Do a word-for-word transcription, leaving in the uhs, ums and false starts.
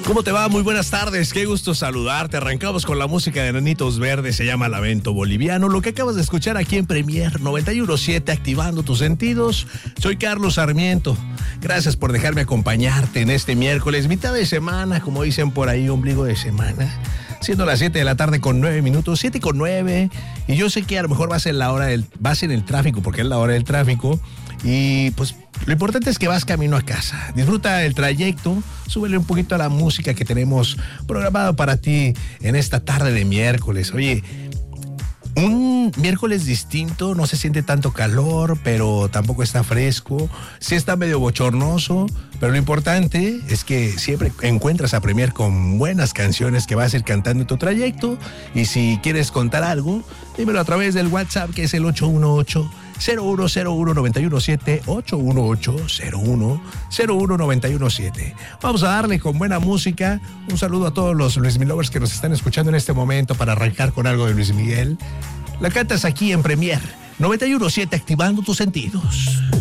¿Cómo te va? Muy buenas tardes, qué gusto saludarte. Arrancamos con la música de Enanitos Verdes, se llama Lamento Boliviano. Lo que acabas de escuchar aquí en Premier noventa y uno punto siete, activando tus sentidos. Soy Carlos Sarmiento. Gracias por dejarme acompañarte en este miércoles, mitad de semana, como dicen por ahí, ombligo de semana. Siendo las siete de la tarde con nueve minutos, siete con nueve. Y yo sé que a lo mejor vas en la hora del, vas en el tráfico, porque es la hora del tráfico. Y pues lo importante es que vas camino a casa. Disfruta el trayecto, súbele un poquito a la música que tenemos programado para ti en esta tarde de miércoles. Oye, un miércoles distinto, no se siente tanto calor, pero tampoco está fresco. Sí está medio bochornoso, pero lo importante es que siempre encuentras a Premier con buenas canciones que vas a ir cantando en tu trayecto. Y si quieres contar algo, dímelo a través del WhatsApp, que es el ocho uno ocho, cero uno cero uno, nueve uno siete, ocho uno ocho, cero uno cero uno, nueve uno siete. Vamos a darle con buena música. Un saludo a todos los Luis Miguel lovers que nos están escuchando en este momento para arrancar con algo de Luis Miguel. La cantas aquí en Premier noventa y uno punto siete, activando tus sentidos.